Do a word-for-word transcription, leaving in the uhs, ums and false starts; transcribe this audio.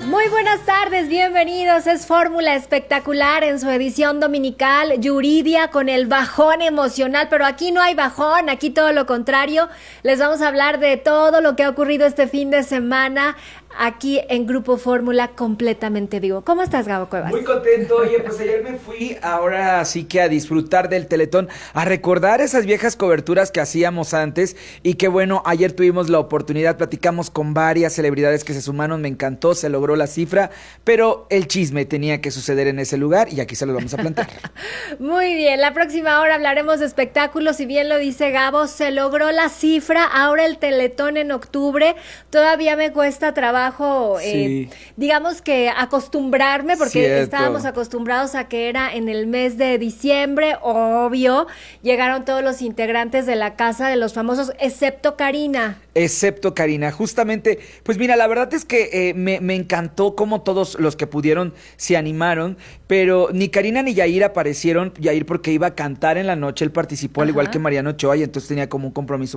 Muy buenas tardes, bienvenidos. Es Fórmula Espectacular en su edición dominical, Yuridia con el bajón emocional, pero aquí no hay bajón, aquí todo lo contrario. Les vamos a hablar de todo lo que ha ocurrido este fin de semana aquí en Grupo Fórmula completamente vivo. ¿Cómo estás, Gabo Cuevas? Muy contento. Oye, pues ayer me fui ahora sí que a disfrutar del Teletón, a recordar esas viejas coberturas que hacíamos antes y que bueno, ayer tuvimos la oportunidad, platicamos con varias celebridades que se sumaron, me encantó, se logró la cifra, pero el chisme tenía que suceder en ese lugar y aquí se los vamos a plantear. Muy bien, la próxima hora hablaremos de espectáculos, si bien lo dice Gabo, se logró la cifra, ahora el Teletón en octubre, todavía me cuesta trabajo Eh, sí. digamos que acostumbrarme, porque Cierto. estábamos acostumbrados a que era en el mes de diciembre, obvio, llegaron todos los integrantes de la Casa de los Famosos, excepto Karina. Excepto Karina, justamente, pues mira, la verdad es que eh, me, me encantó cómo todos los que pudieron se animaron, pero ni Karina ni Yair aparecieron, Yair porque iba a cantar en la noche, él participó Ajá. al igual que Mariano Ochoa y entonces tenía como un compromiso